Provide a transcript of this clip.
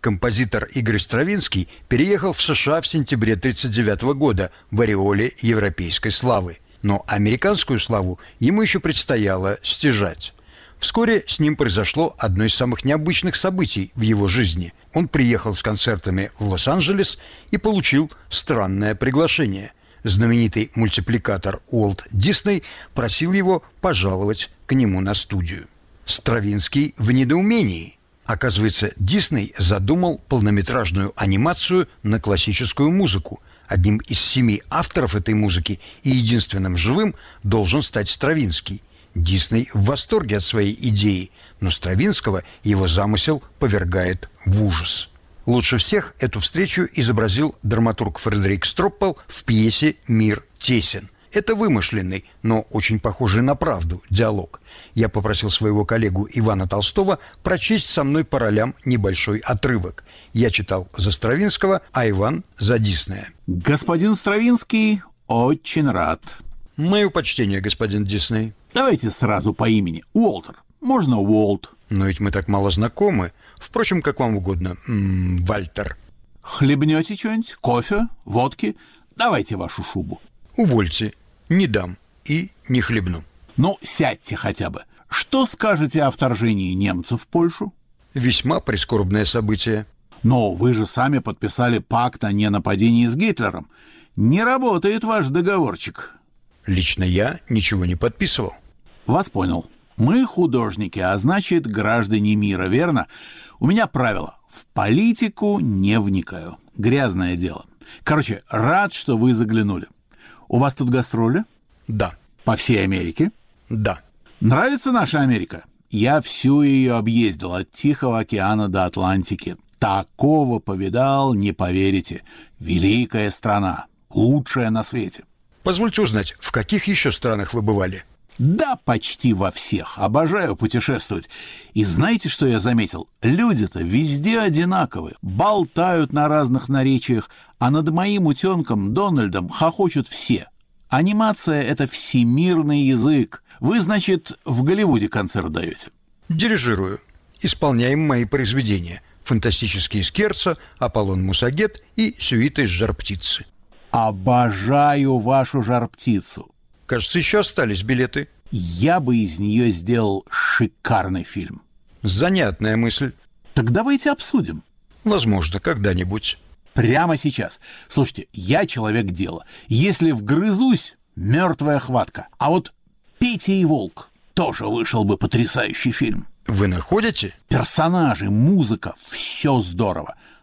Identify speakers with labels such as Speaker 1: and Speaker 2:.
Speaker 1: Композитор Игорь Стравинский переехал в США в сентябре 1939 года в ореоле европейской славы. Но американскую славу ему еще предстояло стяжать. Вскоре с ним произошло одно из самых необычных событий в его жизни. Он приехал с концертами в Лос-Анджелес и получил странное приглашение. Знаменитый мультипликатор Уолт Дисней просил его пожаловать к нему на студию. Стравинский в недоумении. Оказывается, Дисней задумал полнометражную анимацию на классическую музыку. Одним из 7 авторов этой музыки и единственным живым должен стать Стравинский. Дисней в восторге от своей идеи, но Стравинского его замысел повергает в ужас. Лучше всех эту встречу изобразил драматург Фредерик Строппел в пьесе «Мир тесен». Это вымышленный, но очень похожий на правду диалог. Я попросил своего коллегу Ивана Толстого прочесть со мной по ролям небольшой отрывок. Я читал за Стравинского, а Иван за Диснея.
Speaker 2: Господин Стравинский, очень рад.
Speaker 1: Мое почтение, господин Дисней.
Speaker 2: Давайте сразу по имени. Уолтер. Можно Уолт.
Speaker 1: Но ведь мы так мало знакомы. Впрочем, как вам угодно. Вальтер.
Speaker 2: Хлебнете что-нибудь? Кофе? Водки? Давайте вашу шубу.
Speaker 1: Увольте. Не дам и не хлебну.
Speaker 2: Ну, сядьте хотя бы. Что скажете о вторжении немцев в Польшу?
Speaker 1: Весьма прискорбное событие.
Speaker 2: Но вы же сами подписали пакт о ненападении с Гитлером. Не работает ваш договорчик.
Speaker 1: Лично я ничего не подписывал.
Speaker 2: Вас понял. Мы художники, а значит, граждане мира, верно? У меня правило. В политику не вникаю. Грязное дело. Короче, рад, что вы заглянули. У вас тут гастроли?
Speaker 1: Да.
Speaker 2: По всей Америке?
Speaker 1: Да.
Speaker 2: Нравится наша Америка? Я всю ее объездил от Тихого океана до Атлантики. Такого повидал, не поверите. Великая страна. Лучшая на свете.
Speaker 1: Позвольте узнать, в каких еще странах вы бывали?
Speaker 2: Да, почти во всех. Обожаю путешествовать. И знаете, что я заметил? Люди-то везде одинаковые. Болтают на разных наречиях, а над моим утенком Дональдом хохочут все. Анимация — это всемирный язык. Вы, значит, в Голливуде концерт даете?
Speaker 1: Дирижирую. Исполняем мои произведения. «Фантастические скерцо», «Аполлон Мусагет» и «Сюита из жар-птицы».
Speaker 2: Обожаю вашу жар-птицу.
Speaker 1: Кажется, еще остались билеты.
Speaker 2: Я бы из нее сделал шикарный фильм.
Speaker 1: Занятная мысль.
Speaker 2: Так давайте обсудим.
Speaker 1: Возможно, когда-нибудь.
Speaker 2: Прямо сейчас. Слушайте, я человек дела. Если вгрызусь, мертвая хватка. А вот «Петя и волк» тоже вышел бы потрясающий фильм.
Speaker 1: Вы находите?
Speaker 2: Персонажи, музыка, все здорово.